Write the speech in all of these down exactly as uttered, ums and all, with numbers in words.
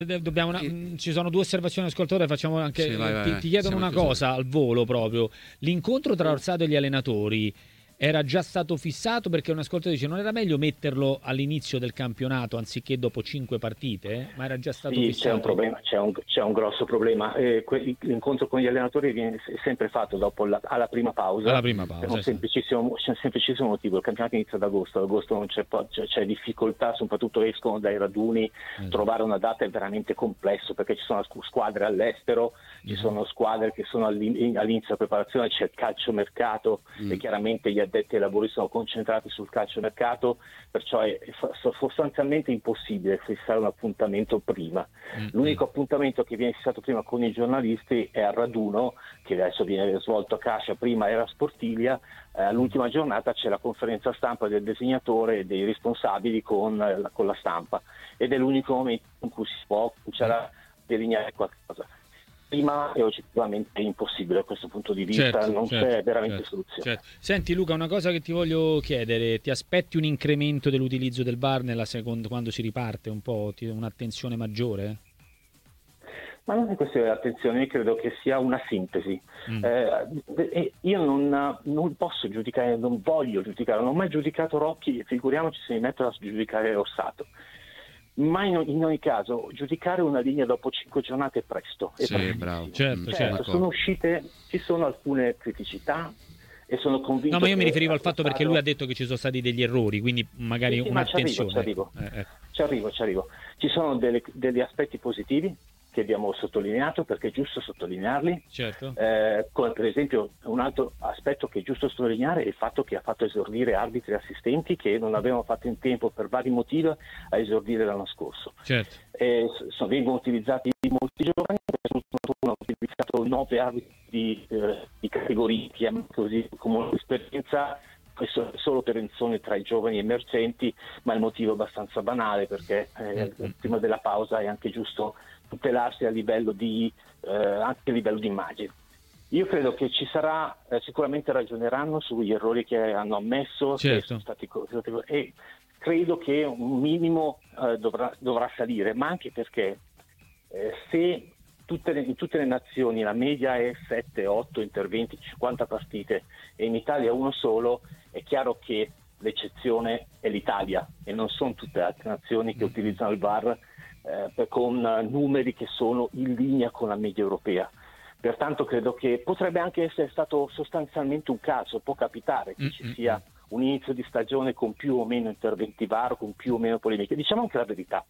dobbiamo una, Sì. ci sono due osservazioni ascoltatori, facciamo anche Sì, vai, vai, ti, vai. ti chiedono Siamo una chiusi. cosa al volo proprio. L'incontro tra Orsato e gli allenatori era già stato fissato, perché un ascoltatore dice non era meglio metterlo all'inizio del campionato anziché dopo cinque partite, ma era già stato Sì, fissato. c'è un problema, c'è un, c'è un grosso problema. Eh, que- l'incontro con gli allenatori viene s- sempre fatto dopo la, alla prima pausa. Alla prima Per pausa, un sì. semplicissimo, c'è un semplicissimo motivo: il campionato inizia ad agosto, ad agosto non c'è, po- c'è, c'è difficoltà, soprattutto escono dai raduni, Eh. trovare una data è veramente complesso perché ci sono scu- squadre all'estero, ci Mhm. sono squadre che sono all'in- all'inizio della preparazione, c'è il calciomercato Mm. e chiaramente gli addetti ai lavori sono concentrati sul calciomercato, perciò è, è fa- sostanzialmente impossibile fissare un appuntamento prima. Mm, L'unico appuntamento che viene fissato prima con i giornalisti è al raduno, che adesso viene svolto a Cascia, prima era a Sportiglia. Eh, all'ultima giornata c'è la conferenza stampa del disegnatore e dei responsabili con, eh, la, con la stampa, ed è l'unico momento in cui si può cominciare a delineare qualcosa. Prima è oggettivamente impossibile da questo punto di vista, Certo, non certo, c'è veramente certo, soluzione. certo. Senti Luca, una cosa che ti voglio chiedere: ti aspetti un incremento dell'utilizzo del V A R nella seconda, quando si riparte un po', ti- un'attenzione maggiore? Ma non è questione di attenzione, io credo che sia una sintesi. Mm. Eh, e io non, non posso giudicare, non voglio giudicare, non ho mai giudicato Rocchi, figuriamoci se mi metto a giudicare Orsato. Ma in, in ogni caso, giudicare una linea dopo cinque giornate è presto. È Sì, prestissimo. bravo. Certo, Mm, certo. sono Certo, sono d'accordo. uscite, ci sono alcune criticità e sono convinto. No, ma io mi che riferivo al fatto perché lui ha Orsato- detto che ci sono stati degli errori, quindi magari Sì, sì, ma ci arrivo, un'attenzione. ci arrivo. Eh, eh. Ci arrivo, ci arrivo. Ci sono delle- degli aspetti positivi che abbiamo sottolineato, perché è giusto sottolinearli. Certo. Eh, come per esempio un altro aspetto che è giusto sottolineare è il fatto che ha fatto esordire arbitri e assistenti che non avevano fatto in tempo per vari motivi a esordire l'anno scorso. Certo. Eh, sono, vengono utilizzati molti giovani, hanno utilizzato nove arbitri di, eh, di categoria, chiamiamo così, come esperienza. Questo è solo per zone tra i giovani emergenti, ma il motivo è abbastanza banale, perché eh, Mm-hmm. prima della pausa è anche giusto tutelarsi a livello di eh, anche a livello di immagine. Io credo che ci sarà, eh, sicuramente ragioneranno sugli errori che hanno ammesso, che Certo. sono stati, co- e credo che un minimo eh, dovrà, dovrà salire, ma anche perché eh, se tutte le, in tutte le nazioni la media è sette otto interventi, cinquanta partite, e in Italia uno solo, è chiaro che l'eccezione è l'Italia e non sono tutte le altre nazioni che utilizzano il V A R eh, con numeri che sono in linea con la media europea. Pertanto credo che potrebbe anche essere stato sostanzialmente un caso, può capitare che ci sia un inizio di stagione con più o meno interventi V A R, con più o meno polemiche. Diciamo anche la verità,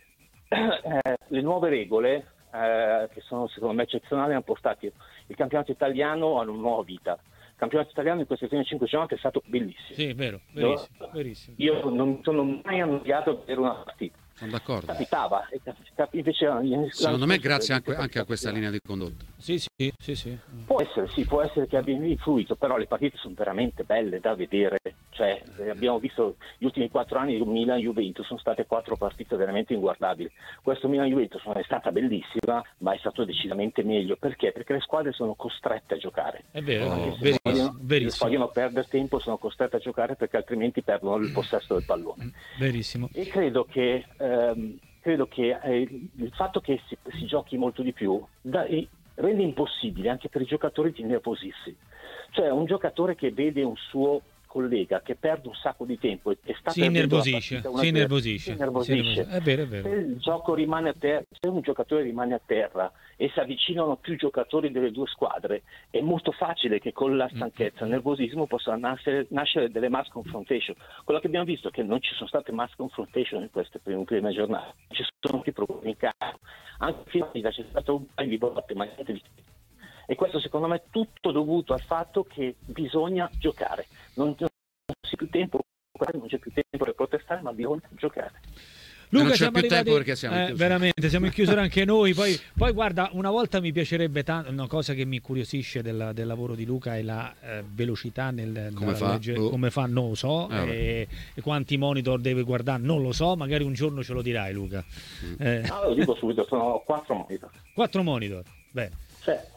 eh, le nuove regole, eh, che sono secondo me eccezionali, hanno portato il campionato italiano a una nuova vita. Il campionato italiano in queste prime cinque giornate è stato bellissimo. Sì, è vero, verissimo, verissimo. Io non mi sono mai annoiato per una partita. Sono d'accordo. Capitava, e cap- invece Secondo me grazie anche, anche a questa linea di condotta. Sì, sì, sì, sì. Può essere, sì, può essere che abbia influito, però le partite sono veramente belle da vedere. Cioè, eh, abbiamo visto gli ultimi quattro anni di Milan-Juventus, sono state quattro partite veramente inguardabili. Questo Milan-Juventus non è stata bellissima, ma è stato decisamente meglio. Perché? Perché le squadre sono costrette a giocare. È vero, Oh, è Se verissimo, vogliono, se verissimo, vogliono perdere tempo, sono costrette a giocare, perché altrimenti perdono il possesso del pallone. verissimo. E credo che, ehm, credo che eh, il fatto che si, si giochi molto di più da, e rende impossibile anche per i giocatori di nervosirsi. Cioè un giocatore che vede un suo collega che perde un sacco di tempo e sta Si perdendo la innervosisce, partita, una si per- innervosisce, si si innervosisce. innervosisce. È vero, è Se vero. il gioco rimane a terra, se un giocatore rimane a terra e si avvicinano più giocatori delle due squadre, è molto facile che con la stanchezza e il nervosismo possano nascere, nascere delle mass confrontation. Quello che abbiamo visto è che non ci sono state mass confrontation in queste prime, prime giornate, ci sono più problemi in campo. Anche finora c'è stato un paio di botte, ma niente di più. E questo secondo me è tutto dovuto al fatto che bisogna giocare. Non, non c'è più tempo, non c'è più tempo per protestare, ma bisogna giocare. Luca, non c'è siamo più arrivati, tempo perché siamo in eh, chiusura. veramente, siamo in chiusura anche noi. Poi, poi guarda, una volta mi piacerebbe tanto, una cosa che mi incuriosisce del, del lavoro di Luca è la eh, velocità nel Come nella fa? leggere- Oh. come fa, non lo so, Eh, vabbè. e, e quanti monitor deve guardare, non lo so, magari un giorno ce lo dirai Luca. Eh, Ah, lo dico subito, sono quattro monitor. quattro monitor, bene. Cioè,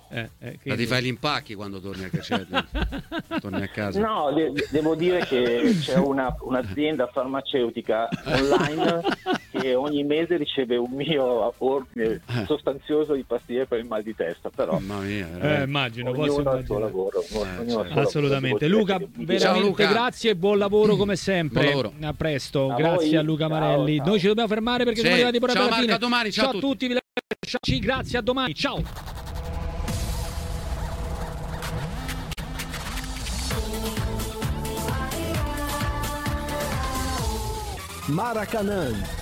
Eh, eh, Ma quindi... ti fai gli impacchi quando torni a, cioè, torni a casa? No, de- devo dire che c'è una, un'azienda farmaceutica online che ogni mese riceve un mio ordine sostanzioso di pastiglie per il mal di testa, però Mamma mia, eh, immagino, ognuno posso ha il suo immaginare. lavoro, Eh, ognuno ha il suo Assolutamente. lavoro. Luca, Devo dire che- veramente Luca. grazie e buon lavoro come sempre. Buon lavoro. A presto, A grazie voi. a Luca Ciao, Marelli. ciao. Noi ci dobbiamo fermare perché Sì. siamo arrivati proprio Ciao alla Marco, fine. a domani, ciao a tutti. tutti, vi lasciamo. Grazie, a domani. Ciao. Maracanã